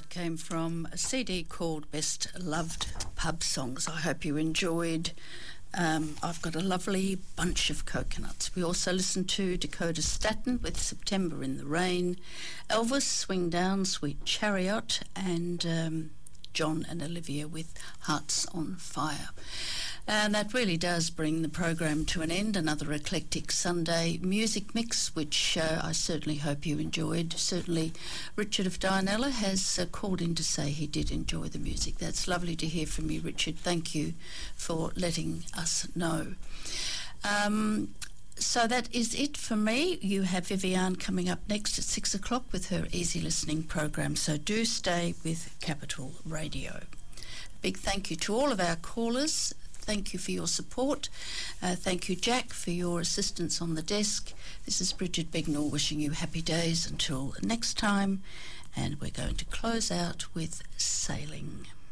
that came from a CD called Best Loved Pub Songs. I hope you enjoyed. I've got a lovely bunch of coconuts. We also listened to Dakota Staton with September in the Rain, Elvis, Swing Down, Sweet Chariot, and John and Olivia with Hearts on Fire. And that really does bring the program to an end. Another eclectic Sunday music mix, which I certainly hope you enjoyed. Certainly Richard of Dianella has called in to say he did enjoy the music. That's lovely to hear from you, Richard. Thank you for letting us know. So that is it for me. You have Viviane coming up next at 6 o'clock with her Easy Listening program. So do stay with Capital Radio. A big thank you to all of our callers. Thank you for your support. Thank you, Jack, for your assistance on the desk. This is Bridget Bignall wishing you happy days until next time. And we're going to close out with Sailing.